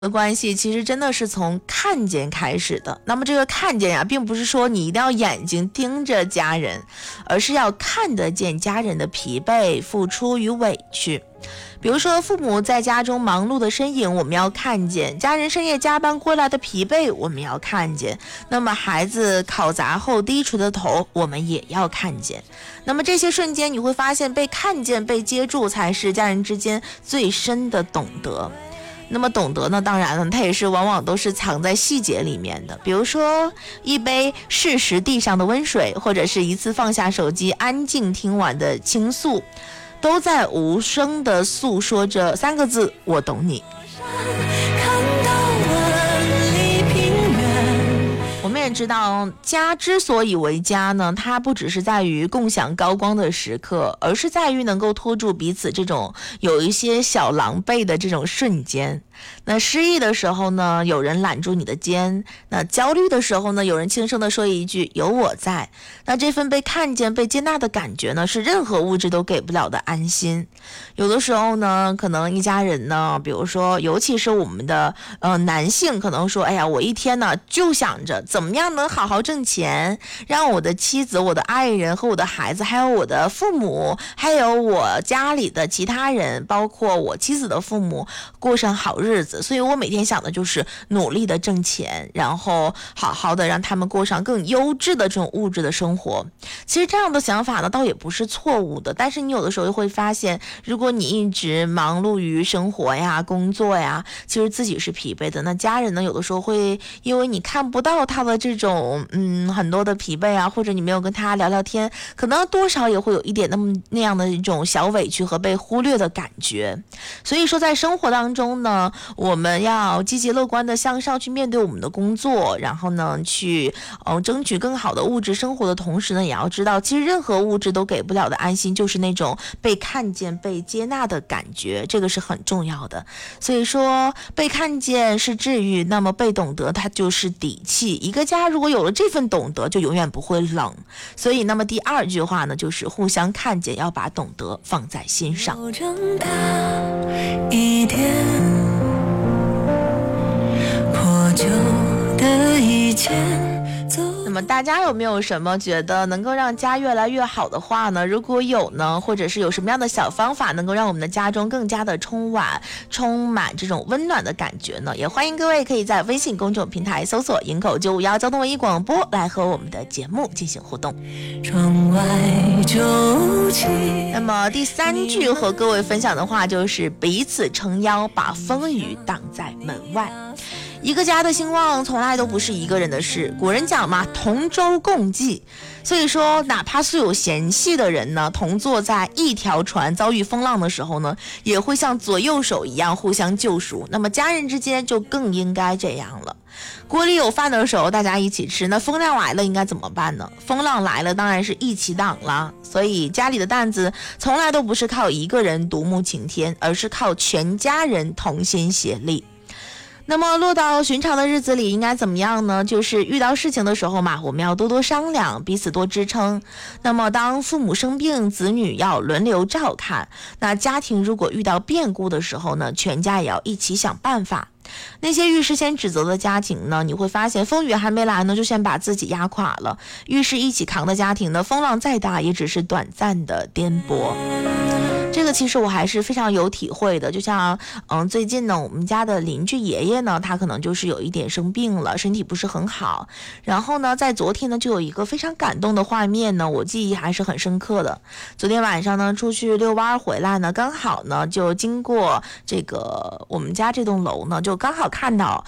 的关系其实真的是从看见开始的。那么这个看见呀，并不是说你一定要眼睛盯着家人，而是要看得见家人的疲惫、付出与委屈。比如说父母在家中忙碌的身影，我们要看见；家人深夜加班过来的疲惫，我们要看见。那么孩子考砸后低垂的头，我们也要看见。那么这些瞬间，你会发现被看见、被接住，才是家人之间最深的懂得。那么懂得呢，当然了，它也是往往都是藏在细节里面的。比如说一杯适时递上的温水，或者是一次放下手机安静听完的倾诉，都在无声地诉说着三个字：我懂你。我们也知道，家之所以为家呢，它不只是在于共享高光的时刻，而是在于能够拖住彼此这种有一些小狼狈的这种瞬间。那失意的时候呢，有人揽住你的肩；那焦虑的时候呢，有人轻声地说一句有我在。那这份被看见、被接纳的感觉呢，是任何物质都给不了的安心。有的时候呢，可能一家人呢，比如说尤其是我们的男性，可能说，哎呀，我一天呢就想着怎么样能好好挣钱，让我的妻子、我的爱人和我的孩子，还有我的父母，还有我家里的其他人，包括我妻子的父母，过上好日子。所以我每天想的就是努力的挣钱，然后好好的让他们过上更优质的这种物质的生活。其实这样的想法呢，倒也不是错误的，但是你有的时候会发现，如果你一直忙碌于生活呀、工作呀，其实自己是疲惫的。那家人呢，有的时候会因为你看不到他的这种很多的疲惫啊，或者你没有跟他聊聊天，可能多少也会有一点那样的一种小委屈和被忽略的感觉。所以说在生活当中呢，我们要积极乐观的向上去面对我们的工作，然后呢去争取更好的物质生活的同时呢，也要知道其实任何物质都给不了的安心，就是那种被看见、被接纳的感觉，这个是很重要的。所以说被看见是治愈，那么被懂得它就是底气。一个家如果有了这份懂得，就永远不会冷。所以那么第二句话呢，就是互相看见，要把懂得放在心上。一点破旧的一件。那么大家有没有什么觉得能够让家越来越好的话呢？如果有呢，或者是有什么样的小方法能够让我们的家中更加的充满这种温暖的感觉呢？也欢迎各位可以在微信公众平台搜索营口951交通文艺广播来和我们的节目进行互动。窗外就起。那么第三句和各位分享的话就是彼此撑腰，把风雨挡在门外。一个家的兴旺从来都不是一个人的事，古人讲嘛，同舟共济。所以说哪怕素有嫌隙的人呢，同坐在一条船遭遇风浪的时候呢，也会像左右手一样互相救赎。那么家人之间就更应该这样了。锅里有饭的时候大家一起吃，那风浪来了应该怎么办呢？风浪来了当然是一起挡了。所以家里的担子从来都不是靠一个人独木擎天，而是靠全家人同心协力。那么落到寻常的日子里应该怎么样呢？就是遇到事情的时候嘛，我们要多多商量，彼此多支撑。那么当父母生病，子女要轮流照看。那家庭如果遇到变故的时候呢，全家也要一起想办法。那些遇事先指责的家庭呢，你会发现风雨还没来呢，就先把自己压垮了。遇事一起扛的家庭呢，风浪再大也只是短暂的颠簸。这个其实我还是非常有体会的，就像最近呢，我们家的邻居爷爷呢，他可能就是有一点生病了，身体不是很好。然后呢，在昨天呢，就有一个非常感动的画面呢，我记忆还是很深刻的。昨天晚上呢，出去遛弯回来呢，刚好呢就经过这个我们家这栋楼呢，就刚好看到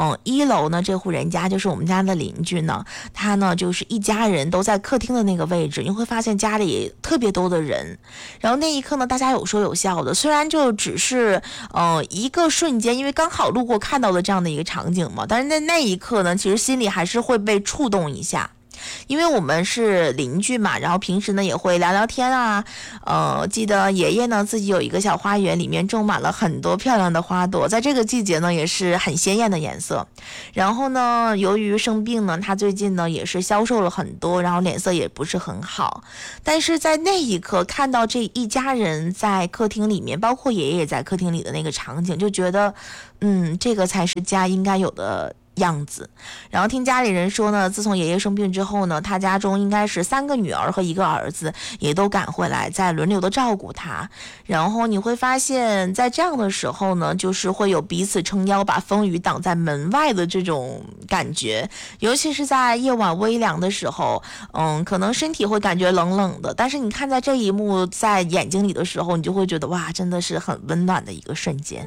1楼呢这户人家就是我们家的邻居呢，他呢就是一家人都在客厅的那个位置，你会发现家里特别多的人。然后那一刻呢，大家有说有笑的，虽然就只是一个瞬间，因为刚好路过看到的这样的一个场景嘛，但是在那一刻呢，其实心里还是会被触动一下。 因为我们是邻居嘛，然后平时呢也会聊聊天啊。记得爷爷呢自己有一个小花园，里面种满了很多漂亮的花朵，在这个季节呢也是很鲜艳的颜色。然后呢，由于生病呢，他最近呢也是消瘦了很多，然后脸色也不是很好。但是在那一刻看到这一家人在客厅里面，包括爷爷在客厅里的那个场景，就觉得这个才是家应该有的样子。然后听家里人说呢，自从爷爷生病之后呢，他家中应该是3个女儿和1个儿子也都赶回来，在轮流的照顾他。然后你会发现在这样的时候呢，就是会有彼此撑腰把风雨挡在门外的这种感觉。尤其是在夜晚微凉的时候，可能身体会感觉冷冷的，但是你看在这一幕在眼睛里的时候，你就会觉得哇，真的是很温暖的一个瞬间。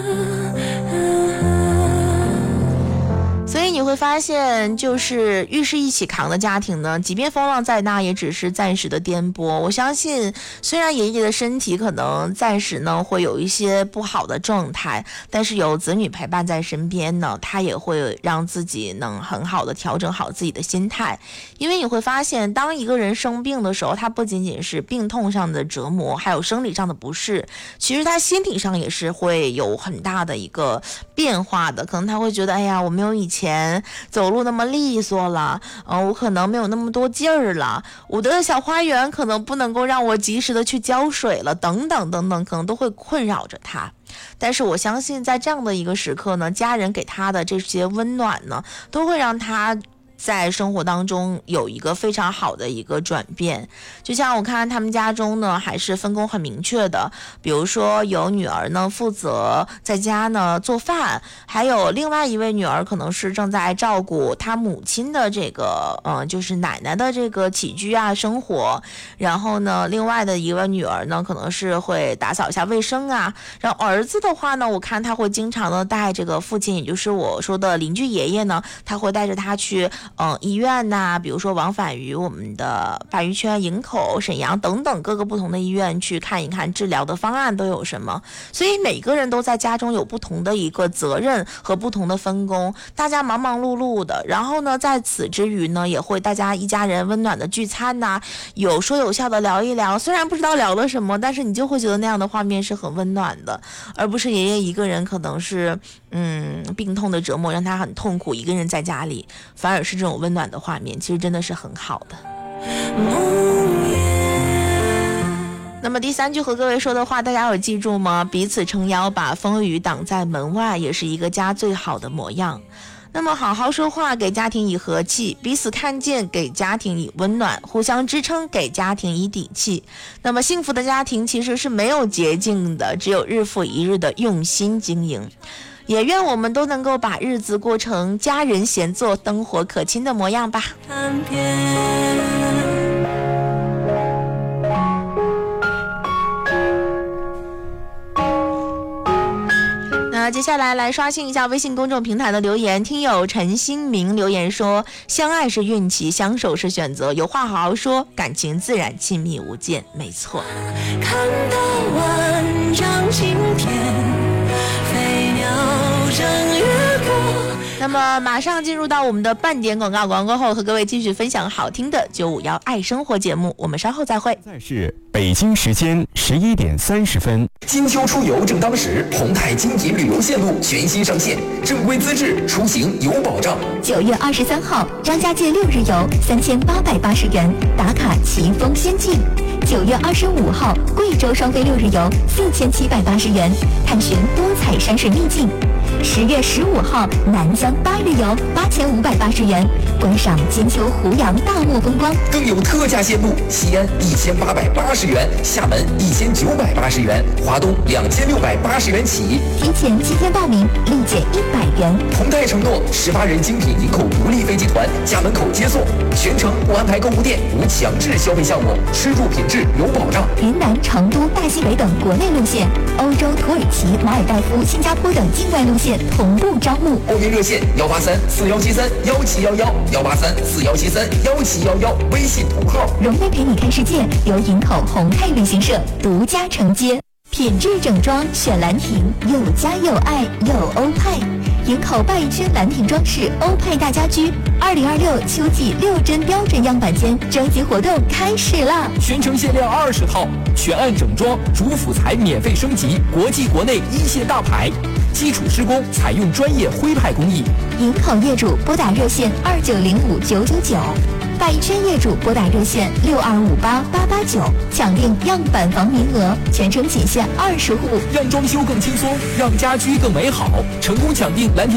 所以你会发现，就是遇事一起扛的家庭呢，即便风浪再大，也只是暂时的颠簸。我相信，虽然爷爷的身体可能暂时呢会有一些不好的状态，但是有子女陪伴在身边呢，他也会让自己能很好的调整好自己的心态。因为你会发现，当一个人生病的时候，他不仅仅是病痛上的折磨，还有生理上的不适，其实他心理上也是会有很大的一个变化的。可能他会觉得，哎呀，我没有以前走路那么利索了，我可能没有那么多劲儿了，我的小花园可能不能够让我及时的去浇水了，等等等等，可能都会困扰着他。但是我相信在这样的一个时刻呢，家人给他的这些温暖呢，都会让他在生活当中有一个非常好的一个转变。就像我看他们家中呢，还是分工很明确的，比如说有女儿呢负责在家呢做饭，还有另外一位女儿可能是正在照顾她母亲的这个就是奶奶的这个起居啊生活。然后呢，另外的一位女儿呢可能是会打扫一下卫生啊。然后儿子的话呢，我看他会经常的带这个父亲，也就是我说的邻居爷爷呢，他会带着他去医院呐，比如说往返于我们的鲅鱼圈、营口、沈阳等等各个不同的医院去看一看治疗的方案都有什么。所以每个人都在家中有不同的一个责任和不同的分工，大家忙忙碌碌的。然后呢，在此之余呢，也会大家一家人温暖的聚餐呐，有说有笑的聊一聊。虽然不知道聊了什么，但是你就会觉得那样的画面是很温暖的，而不是爷爷一个人可能是病痛的折磨让他很痛苦，一个人在家里，反而是这种温暖的画面，其实真的是很好的。那么第3句和各位说的话，大家有记住吗？彼此撑腰，把风雨挡在门外，也是一个家最好的模样。那么好好说话，给家庭以和气；彼此看见，给家庭以温暖；互相支撑，给家庭以底气。那么幸福的家庭其实是没有捷径的，只有日复一日的用心经营。也愿我们都能够把日子过成家人闲坐、灯火可亲的模样吧。那接下来来刷新一下微信公众平台的留言。听友陈新明留言说，相爱是运气，相守是选择，有话好好说，感情自然亲密无间。没错， 看到万丈晴天，飞鸟正越过。 那么马上进入到我们的半点广告后，和各位继续分享好听的951爱生活节目，我们稍后再会。 现在是北京时间11点30分。 金秋出游正当时，宏泰金银旅游线路全新上线，正规资质，出行有保障。 9月23号，张家界6日游3880元，打卡奇峰仙境。9月25号，贵州双飞6日游4780元，探寻多彩山水秘境。10月15号，南疆8日游8580元，观赏金秋湖洋大漠风光。 更有特价线路，西安1880元，厦门1980元，华东2680元起。 提前7天报名，立减100元。 宏泰承诺18人精品营口独立飞机团家门口接送，全程不安排购物店，无强制消费项目，吃住品质有保障。 云南、成都、大西北等国内路线，欧洲、土耳其、马尔代夫、新加坡等境外路线同步招募。 报名热线183-4173-1711，183-4173-1711，微信同号。 荣威陪你看世界，由营口宏泰旅行社独家承接。品质整装选兰亭，有家有爱有欧派。 营口拜轩兰亭装饰欧派大家居2026秋季6针标准样板间征集活动开始了， 全程限量20套，全案整装，主辅材免费升级，国际国内一线大牌，基础施工采用专业徽派工艺。 营口业主拨打热线2905-999，拜轩业主拨打热线6258-889，抢定样板房名额，全程仅限20户， 让装修更轻松，让家居更美好，成功抢定兰亭